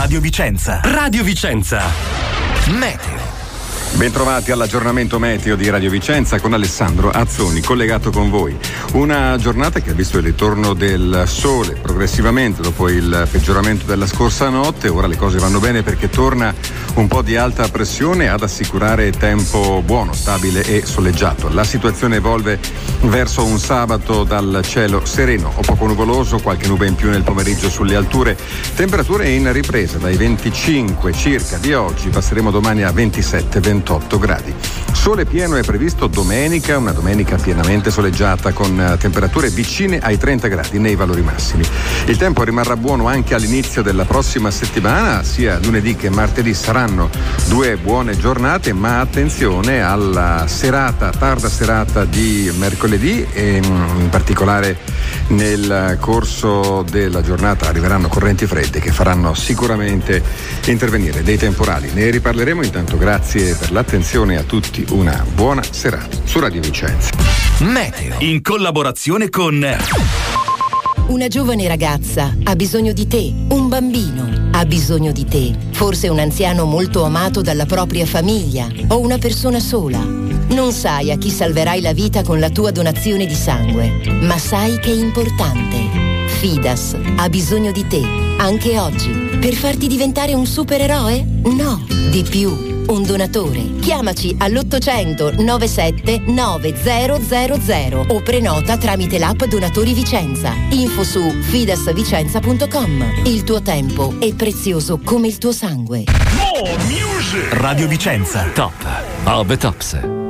Radio Vicenza. Radio Vicenza. Meteo. Bentrovati all'aggiornamento meteo di Radio Vicenza con Alessandro Azzoni, collegato con voi. Una giornata che ha visto il ritorno del sole progressivamente dopo il peggioramento della scorsa notte. Ora le cose vanno bene perché torna un po' di alta pressione ad assicurare tempo buono, stabile e soleggiato. La situazione evolve verso un sabato dal cielo sereno o poco nuvoloso, qualche nube in più nel pomeriggio sulle alture. Temperature in ripresa dai 25 circa di oggi, passeremo domani a 27-28 gradi. Sole pieno è previsto domenica, una domenica pienamente soleggiata con temperature vicine ai 30 gradi nei valori massimi. Il tempo rimarrà buono anche all'inizio della prossima settimana, sia lunedì che martedì saranno due buone giornate, ma attenzione alla serata, tarda serata di mercoledì e in particolare nel corso della giornata arriveranno correnti fredde che faranno sicuramente intervenire dei temporali. Ne riparleremo, intanto grazie per l'attenzione a tutti, una buona serata su Radio Vicenza. Meteo in collaborazione con una giovane ragazza ha bisogno di te, un bambino ha bisogno di te, forse un anziano molto amato dalla propria famiglia o una persona sola. Non sai a chi salverai la vita con la tua donazione di sangue, ma sai che è importante. Fidas ha bisogno di te, anche oggi, per farti diventare un supereroe? No, di più. Un donatore. Chiamaci all'800 97 9000 o prenota tramite l'app Donatori Vicenza. Info su fidasvicenza.com. Il tuo tempo è prezioso come il tuo sangue. Radio Vicenza. Top of the tops.